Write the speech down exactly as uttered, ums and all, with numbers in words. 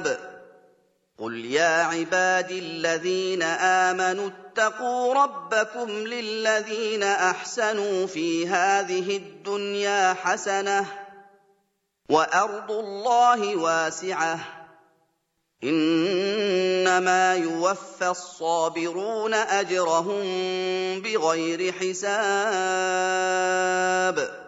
الْحِسَابِ قُلْ يَا عِبَادِي الَّذِينَ آمَنُوا اتَّقُوا رَبَّكُمْ لِلَّذِينَ أَحْسَنُوا فِي هَٰذِهِ الدُّنْيَا حَسَنَةٌ ۗ وَأَرْضُ اللَّهِ وَاسِعَةٌ ۗ إِنَّمَا يُوَفَّى الصَّابِرُونَ أَجْرَهُم بِغَيْرِ حِسَابٍ